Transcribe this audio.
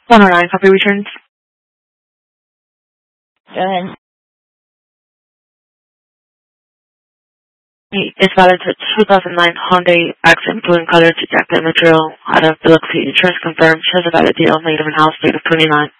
109, copy returns. Go ahead. It's valid to 2009 Hyundai Accent blue in color to jacket material out of Biloxi. Insurance confirmed. Shows a valid deal made of an house date of 29.